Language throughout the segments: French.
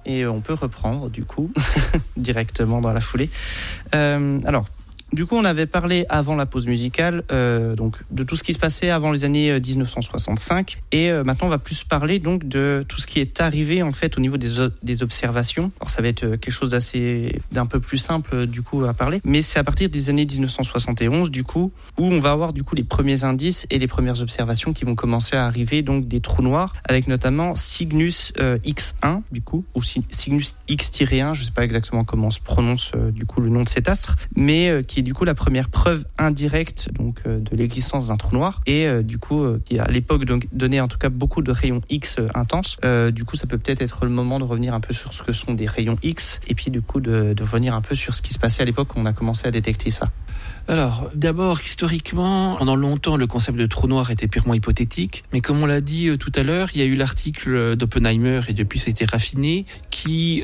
et on peut reprendre du coup directement dans la foulée. Alors, du coup, on avait parlé avant la pause musicale donc de tout ce qui se passait avant les années 1965 et maintenant on va plus parler donc de tout ce qui est arrivé en fait au niveau des observations. Alors ça va être quelque chose d'un peu plus simple du coup à parler, mais c'est à partir des années 1971 du coup où on va avoir du coup les premiers indices et les premières observations qui vont commencer à arriver donc des trous noirs avec notamment Cygnus X1 du coup ou Cygnus X-1, je sais pas exactement comment on se prononce du coup le nom de cet astre, mais qui est du coup la première preuve indirecte donc de l'existence d'un trou noir et du coup qui à l'époque donc donnait en tout cas beaucoup de rayons X intenses. Du coup ça peut peut-être être le moment de revenir un peu sur ce que sont des rayons X et puis du coup de revenir un peu sur ce qui se passait à l'époque où on a commencé à détecter ça. Alors, d'abord, historiquement, pendant longtemps, le concept de trou noir était purement hypothétique. Mais comme on l'a dit tout à l'heure, il y a eu l'article d'Oppenheimer, et depuis ça a été raffiné, qui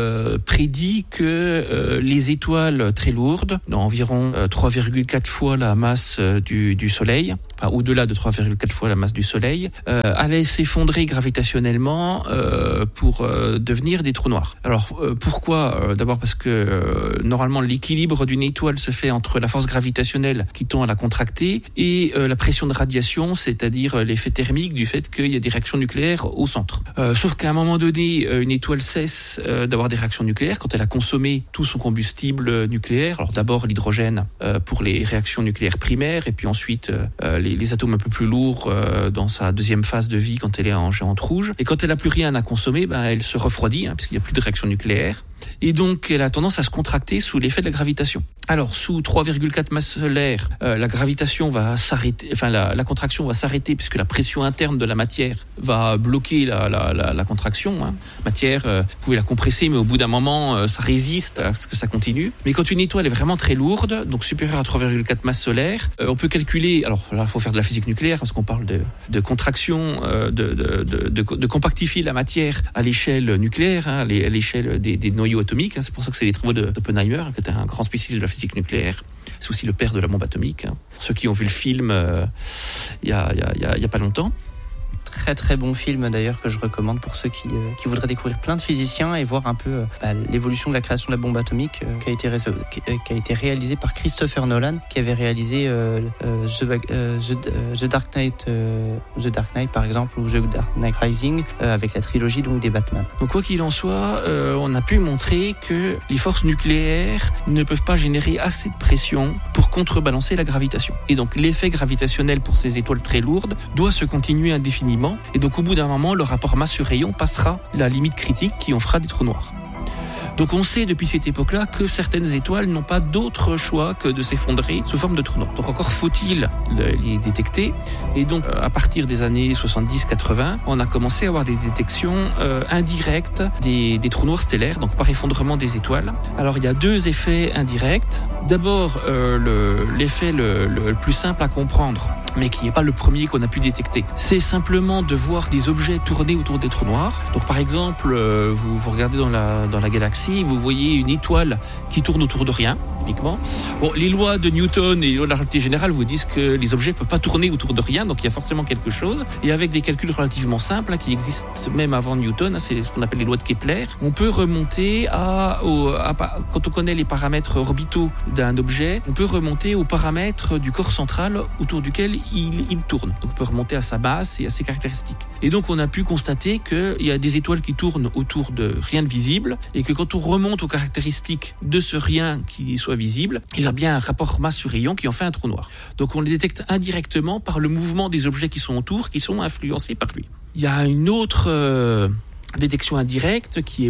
prédit que les étoiles très lourdes, d'environ 3,4 fois la masse du Soleil, enfin au-delà de 3,4 fois la masse du Soleil, allaient s'effondrer gravitationnellement pour devenir des trous noirs. Alors, pourquoi d'abord parce que normalement, l'équilibre d'une étoile se fait entre la force gravitationnelle qui tend à la contracter et la pression de radiation, c'est-à-dire l'effet thermique du fait qu'il y a des réactions nucléaires au centre. Sauf qu'à un moment donné, une étoile cesse d'avoir des réactions nucléaires quand elle a consommé tout son combustible nucléaire. Alors d'abord l'hydrogène pour les réactions nucléaires primaires et puis ensuite les atomes un peu plus lourds dans sa deuxième phase de vie quand elle est en géante rouge. Et quand elle n'a plus rien à consommer, elle se refroidit puisqu'il n'y a plus de réaction nucléaire. Et donc, elle a tendance à se contracter sous l'effet de la gravitation. Alors, sous 3,4 masses solaires, la gravitation va s'arrêter, enfin, la contraction va s'arrêter puisque la pression interne de la matière va bloquer la contraction. Matière, vous pouvez la compresser, mais au bout d'un moment, ça résiste à ce que ça continue. Mais quand une étoile est vraiment très lourde, donc supérieure à 3,4 masses solaires, on peut calculer, alors là, il faut faire de la physique nucléaire parce qu'on parle de contraction, de compactifier la matière à l'échelle nucléaire, à l'échelle des noyaux atomiques. C'est pour ça que c'est les travaux d'Oppenheimer, qui était un grand spécialiste de la physique nucléaire. C'est aussi le père de la bombe atomique. Pour ceux qui ont vu le film il y a pas longtemps. Très très bon film d'ailleurs que je recommande pour ceux qui voudraient découvrir plein de physiciens et voir un peu l'évolution de la création de la bombe atomique qui a été réalisée par Christopher Nolan qui avait réalisé The Dark Knight par exemple ou The Dark Knight Rising avec la trilogie donc des Batman. Donc quoi qu'il en soit, on a pu montrer que les forces nucléaires ne peuvent pas générer assez de pression pour contrebalancer la gravitation. Et donc l'effet gravitationnel pour ces étoiles très lourdes doit se continuer indéfiniment. Et donc au bout d'un moment, le rapport masse sur rayon passera la limite critique qui en fera des trous noirs. Donc on sait depuis cette époque-là que certaines étoiles n'ont pas d'autre choix que de s'effondrer sous forme de trous noirs. Donc encore faut-il les détecter. Et donc à partir des années 70-80, on a commencé à avoir des détections indirectes des trous noirs stellaires, donc par effondrement des étoiles. Alors il y a deux effets indirects. D'abord l'effet le plus simple à comprendre, mais qui n'est pas le premier qu'on a pu détecter. C'est simplement de voir des objets tourner autour des trous noirs. Donc par exemple, vous regardez dans la galaxie, vous voyez une étoile qui tourne autour de rien, typiquement. Bon, les lois de Newton et les lois de la relativité générale vous disent que les objets ne peuvent pas tourner autour de rien, donc il y a forcément quelque chose. Et avec des calculs relativement simples, qui existent même avant Newton, c'est ce qu'on appelle les lois de Kepler, on peut remonter quand on connaît les paramètres orbitaux d'un objet, on peut remonter aux paramètres du corps central autour duquel il tourne. Donc on peut remonter à sa masse et à ses caractéristiques. Et donc on a pu constater qu'il y a des étoiles qui tournent autour de rien de visible et que quand on remonte aux caractéristiques de ce rien qui soit visible, il y a bien un rapport masse sur rayon qui en fait un trou noir. Donc on le détecte indirectement par le mouvement des objets qui sont autour, qui sont influencés par lui. Il y a une autre détection indirecte qui est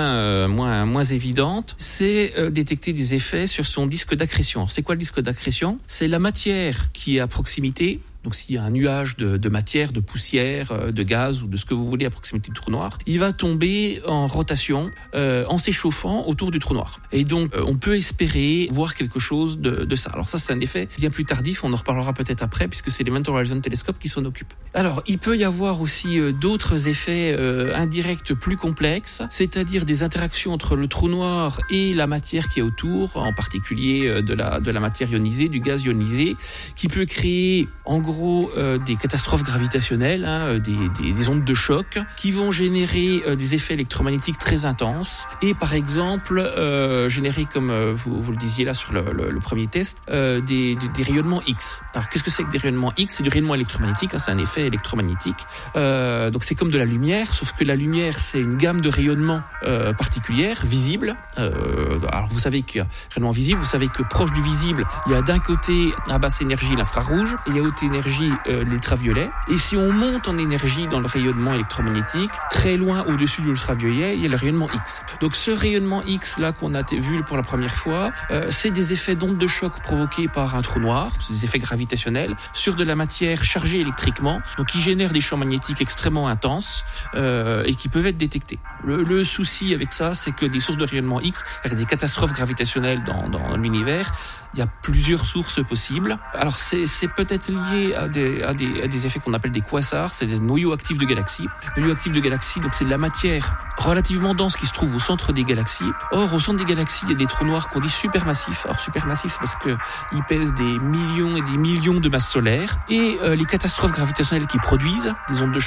moins évidente, c'est détecter des effets sur son disque d'accrétion. Alors, c'est quoi le disque d'accrétion ? C'est la matière qui est à proximité. Donc s'il y a un nuage de matière, de poussière, de gaz ou de ce que vous voulez à proximité du trou noir, il va tomber en rotation en s'échauffant autour du trou noir. Et donc on peut espérer voir quelque chose de ça. Alors ça c'est un effet bien plus tardif, on en reparlera peut-être après puisque c'est l'Event Horizon Telescope qui s'en occupe. Alors il peut y avoir aussi d'autres effets indirects plus complexes, c'est-à-dire des interactions entre le trou noir et la matière qui est autour, en particulier de la matière ionisée, du gaz ionisé, qui peut créer en gros gros des catastrophes gravitationnelles, des ondes de choc qui vont générer des effets électromagnétiques très intenses et par exemple générer, comme vous le disiez là sur le premier test, des rayonnements X. Alors qu'est-ce que c'est que des rayonnements X? C'est du rayonnement électromagnétique, c'est un effet électromagnétique. Donc c'est comme de la lumière, sauf que la lumière c'est une gamme de rayonnements particulière, visible. Alors vous savez qu'il y a rayonnement visible, vous savez que proche du visible, il y a d'un côté à basse énergie l'infrarouge et à haute énergie l'ultraviolet. Et si on monte en énergie dans le rayonnement électromagnétique, très loin au-dessus de l'ultraviolet, il y a le rayonnement X. Donc ce rayonnement X là qu'on a vu pour la première fois, c'est des effets d'ondes de choc provoqués par un trou noir, c'est des effets gravitationnels sur de la matière chargée électriquement, donc qui génèrent des champs magnétiques extrêmement intenses et qui peuvent être détectés. Le souci avec ça, c'est que des sources de rayonnement X, avec des catastrophes gravitationnelles dans l'univers, il y a plusieurs sources possibles. Alors c'est peut-être lié à des effets qu'on appelle des quasars, c'est des noyaux actifs de galaxies. Noyaux actifs de galaxies, donc c'est de la matière relativement dense qui se trouve au centre des galaxies. Or, au centre des galaxies, il y a des trous noirs qu'on dit supermassifs. Alors supermassifs parce que ils pèsent des millions et des millions de masses solaires. Et les catastrophes gravitationnelles qui produisent des ondes de choc